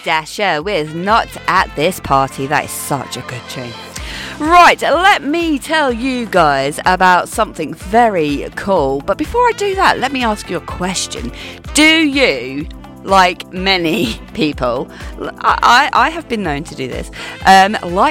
Dasher with Not at This Party. That is such a good tune. Right, let me tell you guys about something very cool. But before I do that, let me ask you a question. Do you, like many people, I have been known to do this, like